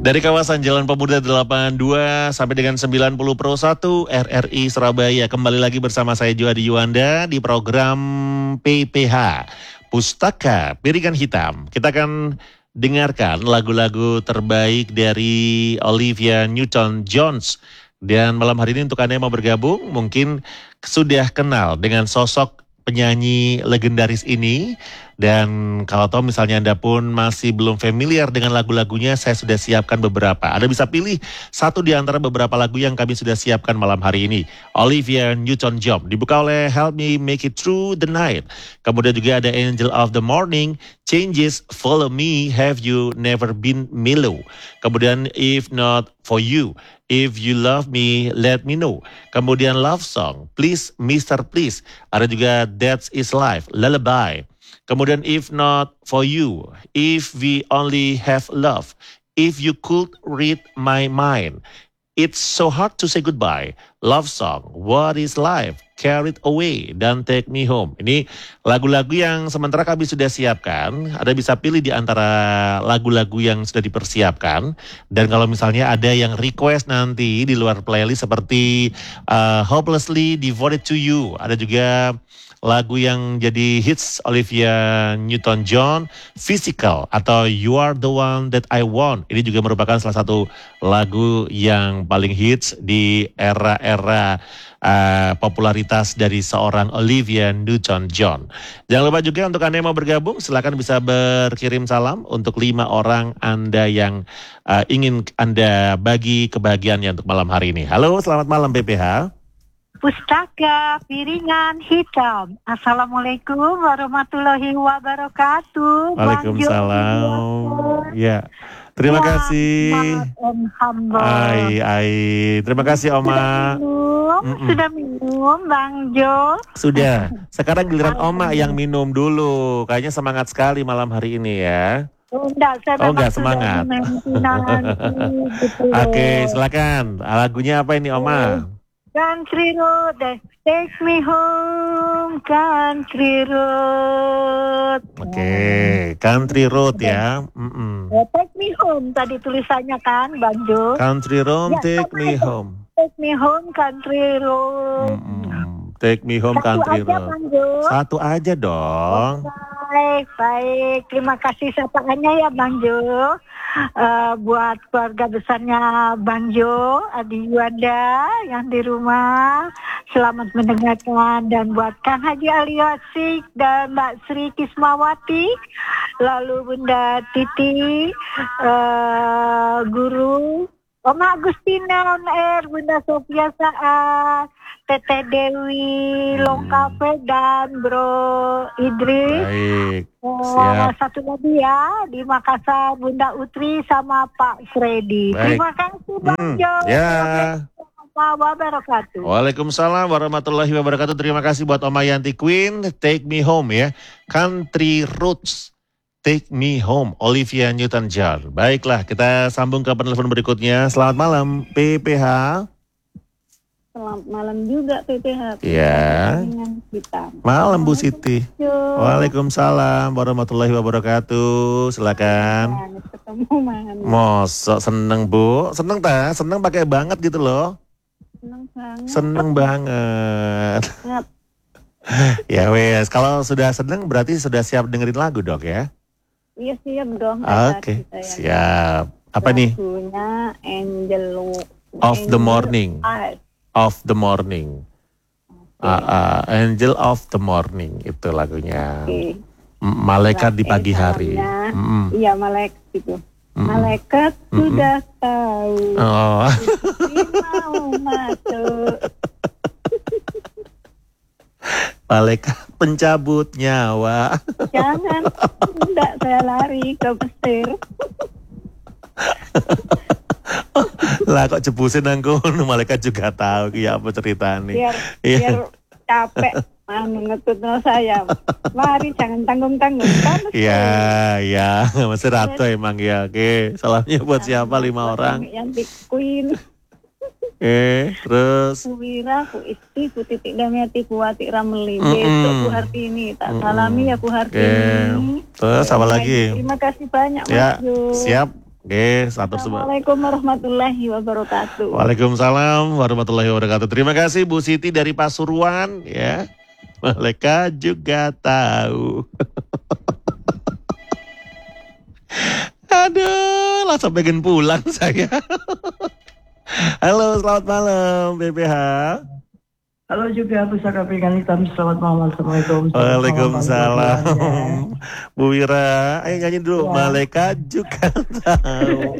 Dari kawasan Jalan Pemuda 82 sampai dengan 90 Pro 1 RRI Surabaya. Kembali lagi bersama saya Juhadi Yuanda di program PPH Pustaka Piringan Hitam. Kita akan dengarkan lagu-lagu terbaik dari Olivia Newton-John. Dan malam hari ini untuk Anda yang mau bergabung mungkin sudah kenal dengan sosok penyanyi legendaris ini. Dan kalau tahu misalnya Anda pun masih belum familiar dengan lagu-lagunya, saya sudah siapkan beberapa. Anda bisa pilih satu di antara beberapa lagu yang kami sudah siapkan malam hari ini. Olivia Newton-John dibuka oleh Help Me Make It Through the Night. Kemudian juga ada Angel of the Morning, Changes, Follow Me, Have You Never Been Mellow. Kemudian If Not For You, If You Love Me, Let Me Know. Kemudian Love Song, Please Mr. Please. Ada juga That Is Life, Lullaby. Kemudian If Not For You, If We Only Have Love, If You Could Read My Mind, It's So Hard to Say Goodbye, Love Song, What Is Life, Carried Away, dan Take Me Home. Ini lagu-lagu yang sementara kami sudah siapkan. Anda bisa pilih di antara lagu-lagu yang sudah dipersiapkan. Dan kalau misalnya ada yang request nanti di luar playlist seperti Hopelessly Devoted to You, ada juga lagu yang jadi hits Olivia Newton-John, Physical atau You Are the One That I Want. Ini juga merupakan salah satu lagu yang paling hits di era-era popularitas dari seorang Olivia Newton-John. Jangan lupa juga untuk Anda yang mau bergabung, silakan bisa berkirim salam untuk 5 orang Anda yang ingin Anda bagi kebahagiaannya untuk malam hari ini. Halo, selamat malam PPH. Pustaka Piringan Hitam. Assalamualaikum warahmatullahi wabarakatuh. Waalaikumsalam. Ya, terima kasih. Terima kasih Oma. Sudah minum Bang Jo? Sudah. Sekarang giliran Oma yang minum dulu. Kayaknya semangat sekali malam hari ini ya. Enggak semangat. Oke, silakan. Lagunya apa ini Oma? Country Road, Take Me Home, Country Road. Oke, Country Road ya. Take Me Home tadi tulisannya kan, Bang Jo. Country Road, Take Me Home. Take Me Home, Country Road. Take Me Home, Country Road. Satu aja dong. Baik. Terima kasih sapaannya ya Bang Jo. Buat keluarga besarnya Bang Jo, Adi Yuanda yang di rumah, selamat mendengarkan. Dan buat Kang Haji Ali Asik dan Mbak Sri Kismawati, lalu Bunda Titi, Guru, Oma Agustina on air, Bunda Sofia Saat, Teteh Dewi, Longkape, dan Bro Idris. Baik, siap. Satu lagi ya, di Makassar Bunda Utri sama Pak Freddy. Baik. Terima kasih Bang Jo. Ya. Wabarakatuh. Waalaikumsalam warahmatullahi wabarakatuh. Terima kasih buat Oma Yanti Queen, Take Me Home ya. Country Roots, Take Me Home, Olivia Newton-John. Baiklah, kita sambung ke penelpon berikutnya. Selamat malam PPH. Selamat malam juga PPH. Ya. Malam Bu Siti. Waalaikumsalam warahmatullahi wabarakatuh. Silakan. Ketemu mana? Mosok seneng Bu. Seneng tak? Seneng pakai banget gitu loh. Seneng banget. Ya wes, kalau sudah seneng berarti sudah siap dengerin lagu dok ya? Iya siap dong. Oke, siap. Apa nih? Lagunya Angel of the Morning. Of the Morning. Angel of the Morning itu lagunya. Okay. Malaikat di pagi hari. Iya malaikat itu. Malaikat sudah tahu. Mau masuk. Malaikat pencabut nyawa. Jangan, enggak saya lari ke Mesir. Lah kok jebusin nangko malaikat juga tahu ya apa ceritanya. Biar capek ngetutno saya. Mari jangan tanggung-tanggung kan. Iya, masih ratu emang ya. Oke, salamnya buat siapa 5 orang? Yang Queen. Terus Bu Wira, Bu Isti, Bu Titik Damiati, Bu Wati Ramli. Besok Bu Hartini, tak salami ya Bu Hartini. Terus apa lagi? Terima kasih banyak Mas Ya, Jo. siap. Oke, satu sebab. Assalamualaikum warahmatullahi wabarakatuh. Waalaikumsalam warahmatullahi wabarakatuh. Terima kasih Bu Siti dari Pasuruan ya. Mereka juga tahu. Aduh, langsung pengen pulang saya. Halo, selamat malam BPH. Halo juga Pusaka Pekan Hitam, selamat malam. Assalamualaikum. Waalaikumsalam. Bu Wira, ayo nyanyi dulu. Ya. Malaikat juga tahu.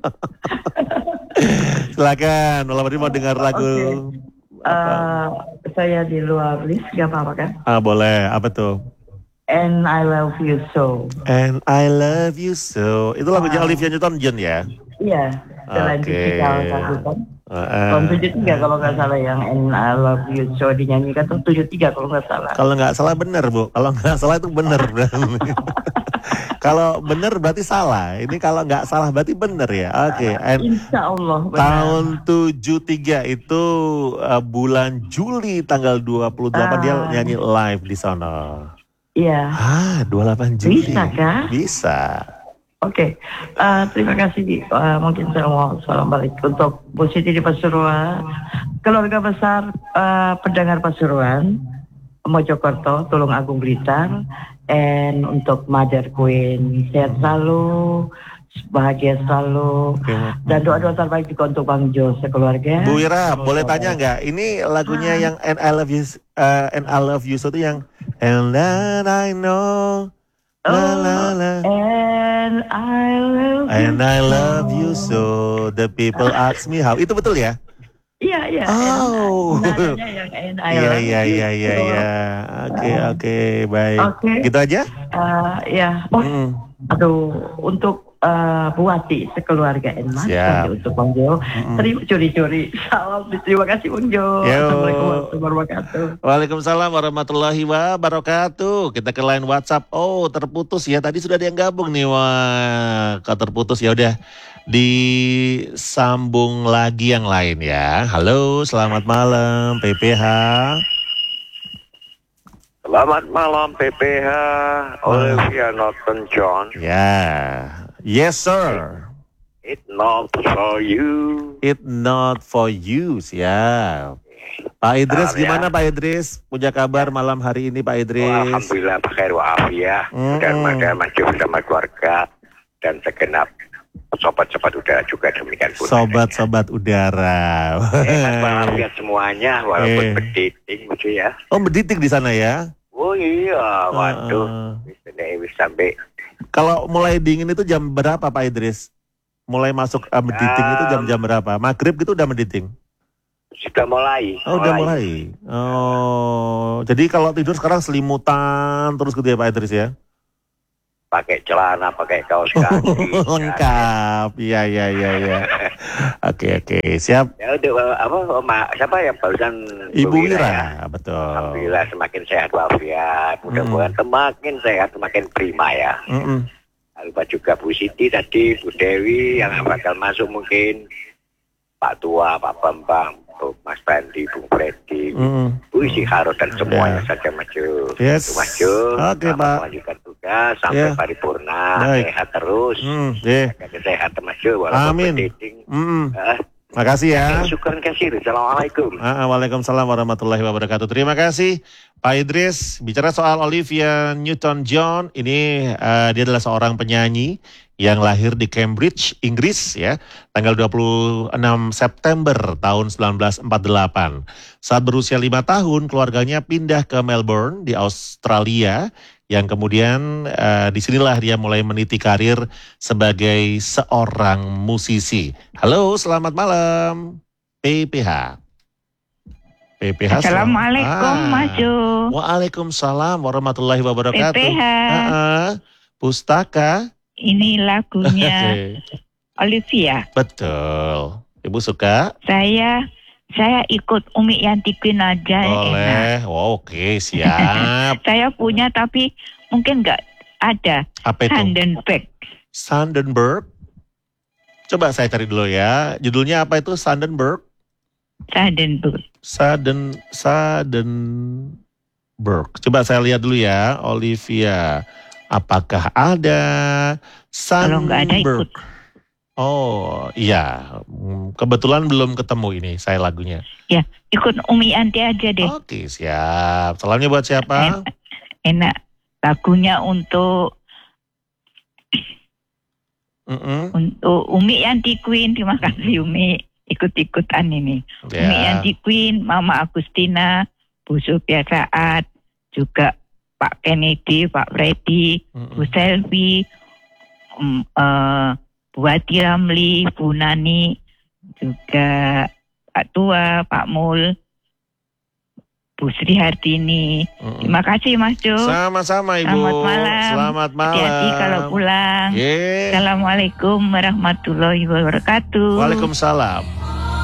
Silakan, malam ini mau dengar lagu. Saya di luar list, gak apa-apa kan? Boleh, apa tuh? And I Love You So. And I Love You So. Itu lagunya Olivia Newton-John ya? Iya, selain Oke. digital satu kan. Tahun 73 kalau nggak salah yang And I Love You So dinyanyikan tuh 73 kalau nggak salah. Kalau nggak salah benar Bu. Kalau nggak salah itu benar. Kalau benar berarti salah. Ini kalau nggak salah berarti benar ya. Oke. Insya Allah benar. Tahun 73 itu bulan Juli tanggal 28 dia nyanyi live di sana. Iya. 28 Juli. Bisa kan? Bisa. Oke, terima kasih. Mungkin saya mau salam balik untuk Bu Siti di Pasuruan, keluarga besar pendengar Pasuruan, Mojokerto, Tulung Agung Blitar, and untuk Mother Queen, sehat selalu, bahagia selalu, dan doa-doa terbaik juga untuk Bang Jo sekeluarga. Bu Wira, boleh tanya nggak? Ini lagunya yang And I Love You So itu yang And Then I Know. La, la, la. And I love you so. The people ask me how. Itu betul ya? Iya. Oh. Iya. Iya. Oke, baik. Oke. Gitu aja? Ya. Aduh, untuk Bu Wati sekeluarga Enmas, untuk Bang Jo, terima curi-curi. Salam, terima kasih Bang Jo. Assalamualaikum warahmatullahi wabarakatuh. Waalaikumsalam warahmatullahi wabarakatuh. Kita ke line WhatsApp. Oh, terputus ya. Tadi sudah ada yang gabung nih. Wah, kalau terputus ya udah disambung lagi yang lain ya. Halo, selamat malam PPH. Selamat malam PPH, Olivia Newton-John. Ya, yes sir. It not for you. It not for you, siap. Pak Idris gimana Pak Idris? Punya kabar malam hari ini Pak Idris? Alhamdulillah pakai wa'afiyah. Mudah-mudahan maju bersama keluarga dan segenap sobat-sobat udara juga demikian pun. Sobat-sobat udara. Wa'afiyah semuanya walaupun berditing gitu ya. Oh berditing di sana ya? Oh iya, waduh. Bisa sampai. Kalau mulai dingin itu jam berapa Pak Idris? Mulai masuk menditing itu jam-jam berapa? Maghrib gitu udah menditing? Sudah mulai. Oh udah mulai. Oh, jadi kalau tidur sekarang selimutan terus gitu ya Pak Idris ya? Pakai celana, pakai kaos kaki. Lengkap, iya. Oke, siap. Ya udah siapa yang barusan Ibu Wira, ya? Betul. Alhamdulillah semakin sehat walafiat, mudah-mudahan semakin sehat, semakin prima ya. Lupa juga Bu Siti tadi, Bu Dewi yang bakal masuk mungkin, Pak Tua, Pak Bambang, Mas Bandi, Bung Freddy, Bu Isi Haro dan semuanya saja maju. Yes. Maju. Oke, Pak. Melanjutkan tugas sampai paripurna, sehat terus. Sehat maju walaupun Amin. berdating. Makasih ya. Syukur kasih. Assalamualaikum. Waalaikumsalam warahmatullahi wabarakatuh. Terima kasih Pak Idris. Bicara soal Olivia Newton-John, ini dia adalah seorang penyanyi yang lahir di Cambridge, Inggris ya, tanggal 26 September tahun 1948. Saat berusia 5 tahun, keluarganya pindah ke Melbourne di Australia, yang kemudian disinilah dia mulai meniti karir sebagai seorang musisi. Halo, selamat malam PPH. PPH. Assalamualaikum Mas Jo. Waalaikumsalam warahmatullahi wabarakatuh. PPH. Pustaka. Ini lagunya Olivia. Betul. Ibu suka? Saya ikut Umi Yanti Queen aja. Boleh. Oh, oke, siap. Saya punya tapi mungkin nggak ada. Apa itu? Sandenberg. Coba saya cari dulu ya. Judulnya apa itu? Sandenberg. Coba saya lihat dulu ya. Olivia. Apakah ada Sandenberg? Kalau nggak ada ikut. Oh iya, kebetulan belum ketemu ini saya lagunya. Ya, ikut Umi Yanti aja deh. Oke, siap. Salamnya buat siapa? Enak. Lagunya untuk untuk Umi Yanti Queen. Terima kasih Umi ikut-ikutan ini. Ya. Umi Yanti Queen, Mama Agustina, Bu Sophia Saat, juga Pak Kennedy, Pak Freddy, Bu Selvi, Bu Ati Ramli, Bu Nani, juga Pak Tua, Pak Mul, Bu Sri Hartini. Terima kasih Mas Jo. Sama-sama Ibu. Selamat malam. Selamat malam. Hati-hati kalau pulang. Yeah. Assalamualaikum warahmatullahi wabarakatuh. Waalaikumsalam.